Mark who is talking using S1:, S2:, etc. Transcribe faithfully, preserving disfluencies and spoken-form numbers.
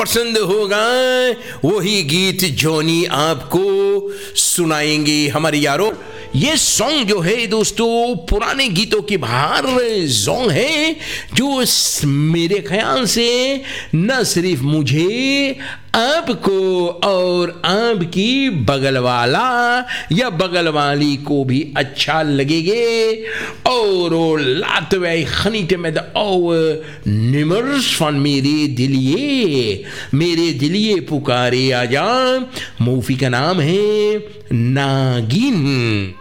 S1: पसंद होगा वही गीत जॉनी आपको सुनाएंगे हमारे यारों। ये सॉन्ग जो है दोस्तों पुराने गीतों की बाहर सॉन्ग है जो मेरे ख्याल से न सिर्फ मुझे, आपको और आपकी बगल वाला या बगल वाली को भी अच्छा लगेगे। और laten wij genieten met de oude nummers van मेरे दिलिए मेरे दिलिए पुकारे आजा। मूवी का नाम है नागिन।